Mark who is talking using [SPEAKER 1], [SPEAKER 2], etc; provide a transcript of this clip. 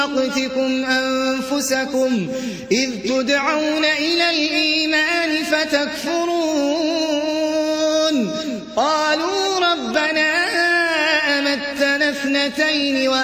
[SPEAKER 1] وقتكم أنفسكم إذ تدعون إلى الإيمان فتكفرون قالوا ربنا أمتنا اثنتين